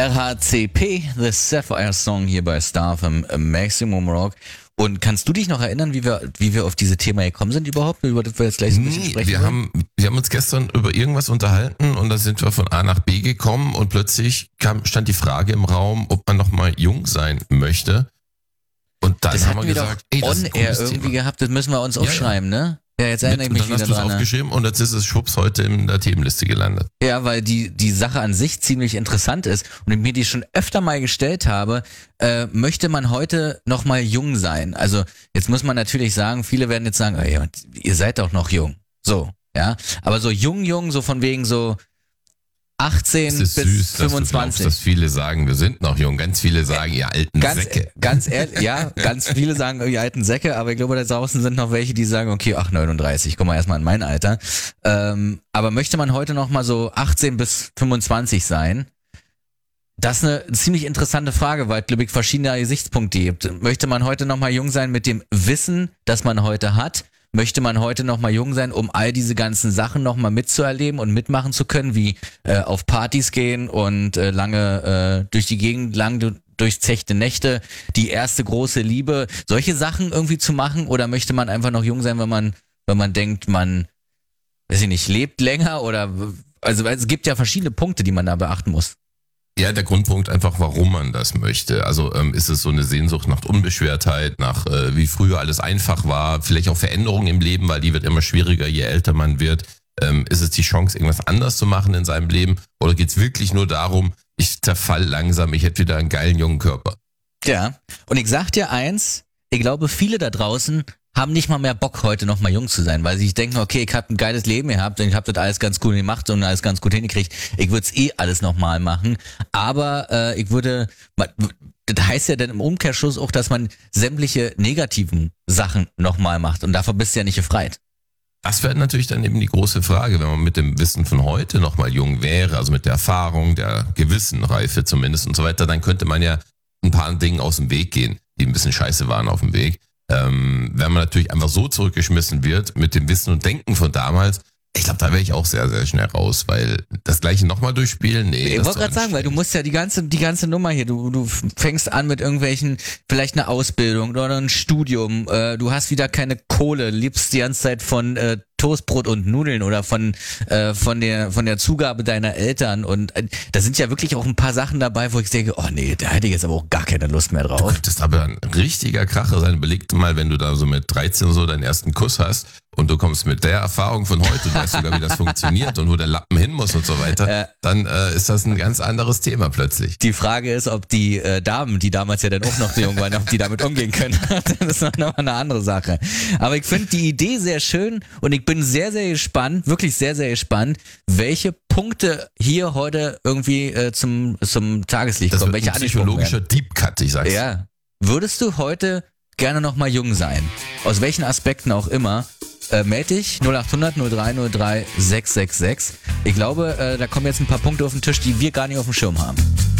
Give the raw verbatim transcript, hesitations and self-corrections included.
R H C P, The Sapphire Song hier bei Star vom Maximum Rock. Und kannst du dich noch erinnern, wie wir, wie wir auf diese Thema gekommen sind überhaupt? Über das wir jetzt gleich ein bisschen Nee, sprechen wir wollen? haben, wir haben uns gestern über irgendwas unterhalten und dann sind wir von A nach B gekommen und plötzlich kam, stand die Frage im Raum, ob man nochmal jung sein möchte. Und dann Das haben hatten wir wir gesagt, doch ey, das ist ein on-air cooles irgendwie Thema. gehabt, das müssen wir uns Ja, aufschreiben, ne? Ja, jetzt erinnere ich Mit, mich und dann wieder hast du es dran. Ne? aufgeschrieben und jetzt ist es schwupps heute in der Themenliste gelandet. Ja, weil die, die Sache an sich ziemlich interessant ist und ich mir die schon öfter mal gestellt habe, äh, möchte man heute noch mal jung sein? Also jetzt muss man natürlich sagen, viele werden jetzt sagen, oh ja, ihr seid doch noch jung. So, ja. Aber so jung, jung, so von wegen so achtzehn Es ist bis süß, dass du glaubst, fünfundzwanzig. dass viele sagen, wir sind noch jung. Ganz viele sagen, ihr alten Ganz, Säcke. ganz ehrlich, ja, ganz viele sagen, die alten Säcke, aber ich glaube, da draußen sind noch welche, die sagen, okay, ach, neununddreißig, guck mal erstmal in mein Alter. Ähm, aber möchte man heute noch mal so achtzehn bis fünfundzwanzig sein? Das ist eine ziemlich interessante Frage, weil es, glaube ich, verschiedene Gesichtspunkte gibt. Möchte man heute noch mal jung sein mit dem Wissen, das man heute hat? Möchte man heute noch mal jung sein, um all diese ganzen Sachen noch mal mitzuerleben und mitmachen zu können, wie äh, auf Partys gehen und äh, lange äh, durch die Gegend, lang du- durchzechte Nächte, die erste große Liebe, solche Sachen irgendwie zu machen? Oder möchte man einfach noch jung sein, wenn man, wenn man denkt, man, weiß ich nicht, lebt länger oder, also es gibt ja verschiedene Punkte, die man da beachten muss. Ja, der Grundpunkt einfach, warum man das möchte. Also ähm, ist es so eine Sehnsucht nach Unbeschwertheit, nach äh, wie früher alles einfach war, vielleicht auch Veränderung im Leben, weil die wird immer schwieriger, je älter man wird. Ähm, ist es die Chance, irgendwas anders zu machen in seinem Leben? Oder geht es wirklich nur darum, ich zerfall langsam, ich hätte wieder einen geilen jungen Körper? Ja, und ich sag dir eins, ich glaube, viele da draußen haben nicht mal mehr Bock, heute noch mal jung zu sein, weil sie sich denken, okay, ich habe ein geiles Leben gehabt und ich habe das alles ganz gut gemacht und alles ganz gut hingekriegt. Ich würde es eh alles noch mal machen, aber äh, ich würde, das heißt ja dann im Umkehrschluss auch, dass man sämtliche negativen Sachen noch mal macht und davon bist du ja nicht befreit. Das wäre natürlich dann eben die große Frage, wenn man mit dem Wissen von heute nochmal jung wäre, also mit der Erfahrung, der Gewissenreife zumindest und so weiter, dann könnte man ja ein paar Dingen aus dem Weg gehen, die ein bisschen scheiße waren auf dem Weg. Ähm, wenn man natürlich einfach so zurückgeschmissen wird mit dem Wissen und Denken von damals, ich glaube, da wäre ich auch sehr, sehr schnell raus, weil das Gleiche nochmal durchspielen, nee. Ich das wollte ist gerade doch sagen, weil du musst ja die ganze, die ganze Nummer hier, du, du fängst an mit irgendwelchen, vielleicht eine Ausbildung oder ein Studium, äh, du hast wieder keine Kohle, lebst die ganze Zeit von äh, Toastbrot und Nudeln oder von äh, von der von der Zugabe deiner Eltern und äh, da sind ja wirklich auch ein paar Sachen dabei, wo ich denke, oh nee, da hätte ich jetzt aber auch gar keine Lust mehr Du drauf. könntest aber ein richtiger Kracher sein. Überleg dir mal, wenn du da so mit dreizehn so deinen ersten Kuss hast und du kommst mit der Erfahrung von heute, du weißt sogar, wie das funktioniert und wo der Lappen hin muss und so weiter, Äh. dann äh, ist das ein ganz anderes Thema plötzlich. Die Frage ist, ob die äh, Damen, die damals ja dann auch noch so jung waren, ob die damit umgehen können. Das ist noch mal eine andere Sache. Aber ich finde die Idee sehr schön und ich bin sehr, sehr gespannt, wirklich sehr, sehr gespannt, welche Punkte hier heute irgendwie äh, zum, zum Tageslicht Das kommen, wird welche ein angesprochen psychologischer werden. Deep Cut, ich sag's. Ja. Würdest du heute gerne noch mal jung sein? Aus welchen Aspekten auch immer? Äh, meld dich null acht hundert null drei null drei sechs sechs sechs. Ich glaube, äh, da kommen jetzt ein paar Punkte auf den Tisch, die wir gar nicht auf dem Schirm haben.